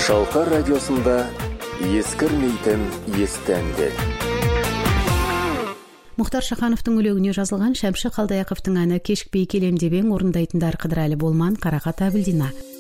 Шалқар радиосында ескірмейтін естәндер. Мұхтар Шахановтың өлеңіне жазылған Шәмші Қалдаяқовтың әні кешікпей келем деп ең орындайтындар Қыдырәлі Болман, Қарақат Әбілдина.